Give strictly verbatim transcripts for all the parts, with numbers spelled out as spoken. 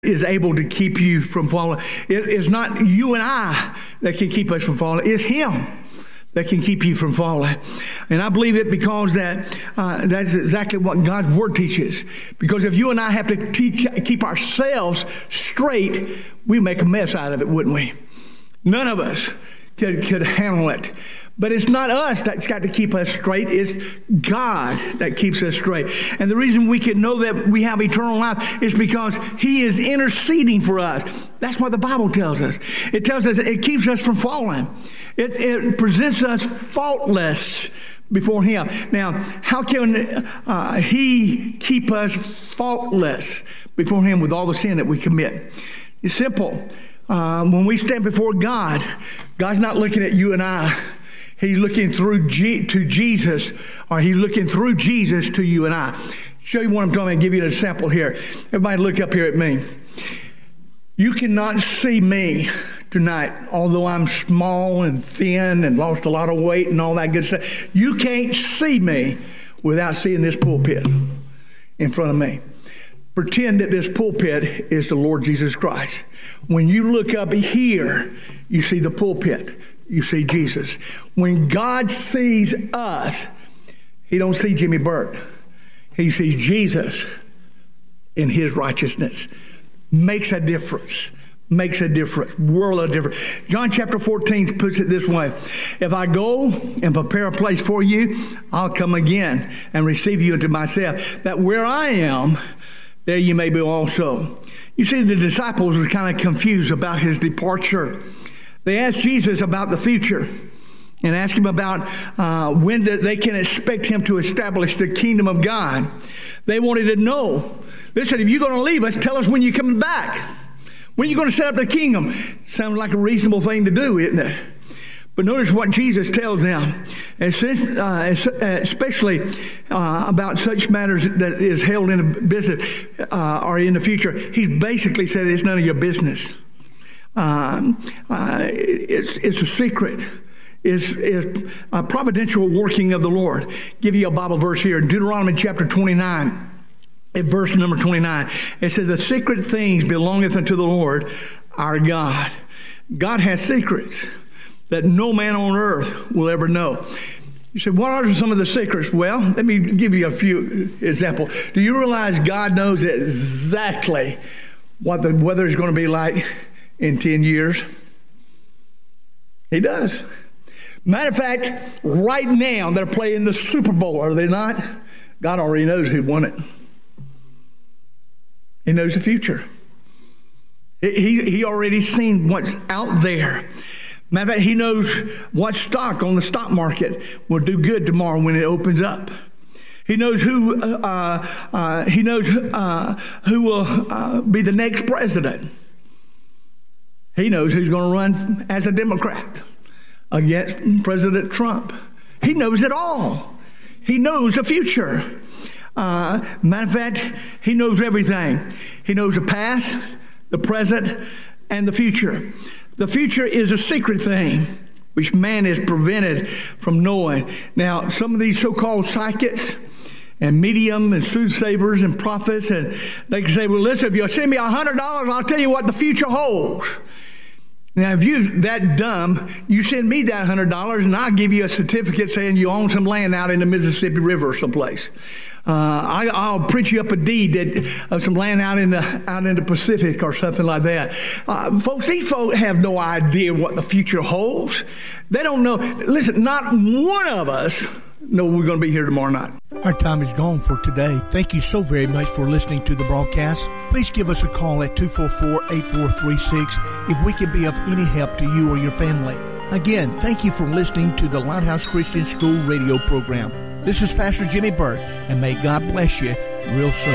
is able to keep you from falling. It is not you and I that can keep us from falling. It's Him that can keep you from falling. And I believe it because that uh, that's exactly what God's Word teaches. Because if you and I have to teach, keep ourselves straight, we make a mess out of it, wouldn't we? None of us could, could handle it. But it's not us that's got to keep us straight. It's God that keeps us straight. And the reason we can know that we have eternal life is because He is interceding for us. That's what the Bible tells us. It tells us it keeps us from falling. It, it presents us faultless before Him. Now, how can uh, He keep us faultless before Him with all the sin that we commit? It's simple. Uh, when we stand before God, God's not looking at you and I. He's looking through G- to Jesus, or He's looking through Jesus to you and I. Show you what I'm talking about. Give you an example here. Everybody look up here at me. You cannot see me tonight, although I'm small and thin and lost a lot of weight and all that good stuff. You can't see me without seeing this pulpit in front of me. Pretend that this pulpit is the Lord Jesus Christ. When you look up here, you see the pulpit. You see Jesus. When God sees us, He don't see Jimmy Burt. He sees Jesus in His righteousness. Makes a difference. Makes a difference. World of difference. John chapter fourteen puts it this way. If I go and prepare a place for you, I'll come again and receive you into myself, that where I am, there you may be also. You see, the disciples were kind of confused about His departure. They asked Jesus about the future and asked Him about uh, when they can expect Him to establish the kingdom of God. They wanted to know, listen, if you're going to leave us, tell us when you're coming back. When are you going to set up the kingdom? Sounds like a reasonable thing to do, isn't it? But notice what Jesus tells them, especially uh, about such matters that is held in a business uh, or in the future. He basically said it's none of your business. Uh, uh, it's, it's a secret. It's, it's a providential working of the Lord. Give you a Bible verse here. Deuteronomy chapter twenty-nine. At verse number twenty-nine. It says, the secret things belongeth unto the Lord our God. God has secrets that no man on earth will ever know. You say, what are some of the secrets? Well, let me give you a few examples. Do you realize God knows exactly what the weather is going to be like in ten years? He does. Matter of fact, right now they're playing the Super Bowl, are they not? God already knows who won it. He knows the future. He, he already seen what's out there. Matter of fact, He knows what stock on the stock market will do good tomorrow when it opens up. He knows who uh, uh, He knows uh, who will uh, be the next president. He knows who's going to run as a Democrat against President Trump. He knows it all. He knows the future. Uh, matter of fact, He knows everything. He knows the past, the present, and the future. The future is a secret thing which man is prevented from knowing. Now, some of these so-called psychics and medium and soothsayers and prophets, and they can say, well, listen, if you'll send me a hundred dollars, I'll tell you what the future holds. Now, if you're that dumb, you send me that hundred dollars, and I'll give you a certificate saying you own some land out in the Mississippi River or someplace. Uh, I, I'll print you up a deed that, of some land out in the out in the Pacific or something like that. Uh, folks, these folks have no idea what the future holds. They don't know. Listen, not one of us know we're going to be here tomorrow night. Our time is gone for today. Thank you so very much for listening to the broadcast. Please give us a call at two four four, eight four three six if we can be of any help to you or your family. Again, thank you for listening to the Lighthouse Christian School radio program. This is Pastor Jimmy Burt, and may God bless you real soon.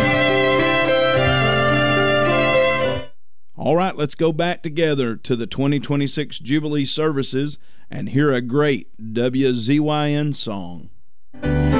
All right, let's go back together to the twenty twenty-six Jubilee services and hear a great W Z Y N song.